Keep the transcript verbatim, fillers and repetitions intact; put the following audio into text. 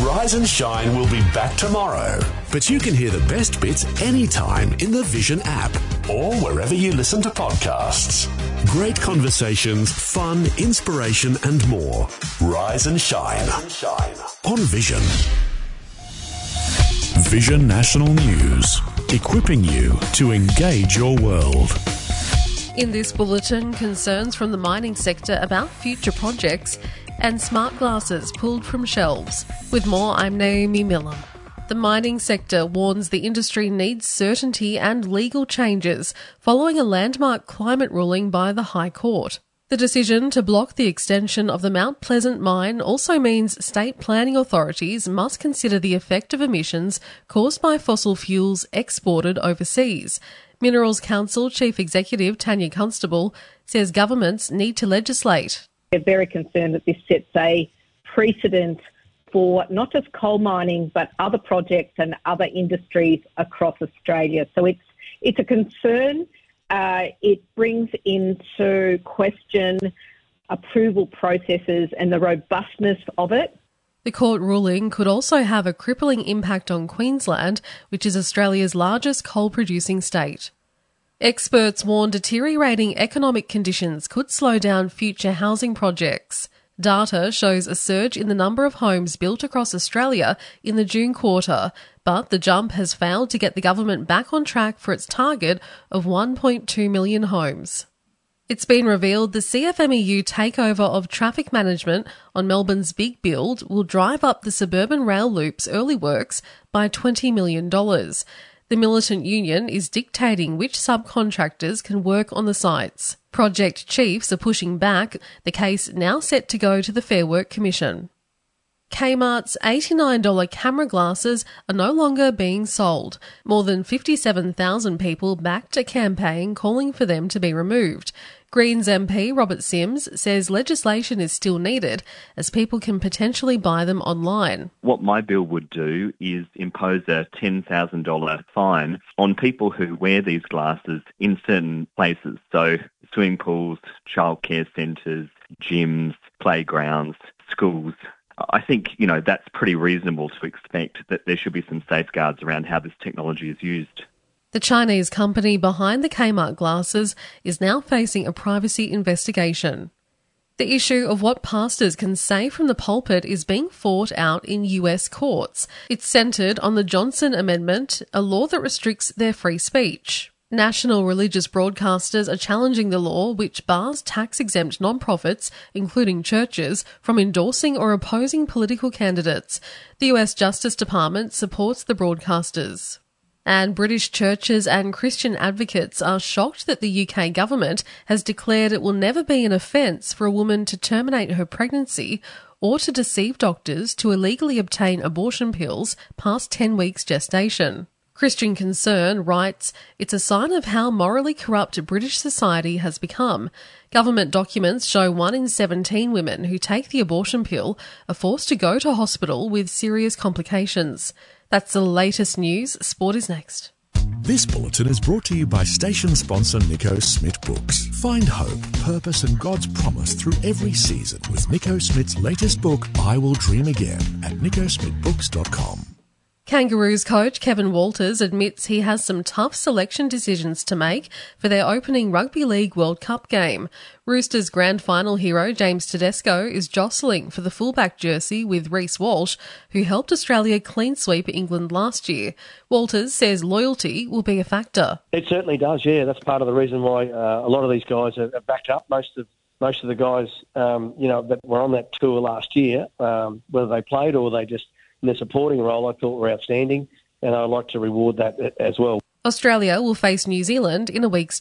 Rise and Shine will be back tomorrow. But you can hear the best bits anytime in the Vision app or wherever you listen to podcasts. Great conversations, fun, inspiration and more. Rise and Shine, Rise and Shine. On Vision. Vision National News, equipping you to engage your world. In this bulletin, concerns from the mining sector about future projects and smart glasses pulled from shelves. With more, I'm Naomi Miller. The mining sector warns the industry needs certainty and legal changes following a landmark climate ruling by the High Court. The decision to block the extension of the Mount Pleasant mine also means state planning authorities must consider the effect of emissions caused by fossil fuels exported overseas. Minerals Council Chief Executive Tanya Constable says governments need to legislate. We're very concerned that this sets a precedent for not just coal mining but other projects and other industries across Australia. So it's it's a concern. Uh, it brings into question approval processes and the robustness of it. The court ruling could also have a crippling impact on Queensland, which is Australia's largest coal-producing state. Experts warn deteriorating economic conditions could slow down future housing projects. Data shows a surge in the number of homes built across Australia in the June quarter, but the jump has failed to get the government back on track for its target of one point two million homes. It's been revealed the C F M E U takeover of traffic management on Melbourne's Big Build will drive up the suburban rail loop's early works by twenty million dollars. The militant union is dictating which subcontractors can work on the sites. Project chiefs are pushing back, the case now set to go to the Fair Work Commission. Kmart's eighty-nine dollars camera glasses are no longer being sold. More than fifty-seven thousand people backed a campaign calling for them to be removed. Greens M P Robert Sims says legislation is still needed as people can potentially buy them online. What my bill would do is impose a ten thousand dollars fine on people who wear these glasses in certain places. So swimming pools, childcare centres, gyms, playgrounds, schools. I think, you know, that's pretty reasonable to expect that there should be some safeguards around how this technology is used. The Chinese company behind the Kmart glasses is now facing a privacy investigation. The issue of what pastors can say from the pulpit is being fought out in U S courts. It's centred on the Johnson Amendment, a law that restricts their free speech. National religious broadcasters are challenging the law which bars tax-exempt non-profits, including churches, from endorsing or opposing political candidates. The U S Justice Department supports the broadcasters. And British churches and Christian advocates are shocked that the U K government has declared it will never be an offence for a woman to terminate her pregnancy or to deceive doctors to illegally obtain abortion pills past ten weeks gestation. Christian Concern writes, it's a sign of how morally corrupt British society has become. Government documents show one in seventeen women who take the abortion pill are forced to go to hospital with serious complications. That's the latest news. Sport is next. This bulletin is brought to you by station sponsor Nico Smith Books. Find hope, purpose and God's promise through every season with Nico Smith's latest book, I Will Dream Again, at nico smith books dot com. Kangaroos coach Kevin Walters admits he has some tough selection decisions to make for their opening Rugby League World Cup game. Roosters grand final hero James Tedesco is jostling for the fullback jersey with Reece Walsh, who helped Australia clean sweep England last year. Walters says loyalty will be a factor. It certainly does, yeah. That's part of the reason why uh, a lot of these guys are, are backed up. Most of most of the guys, um, you know, that were on that tour last year, um, whether they played or they just in their supporting role, I thought were outstanding, and I'd like to reward that as well. Australia will face New Zealand in a week's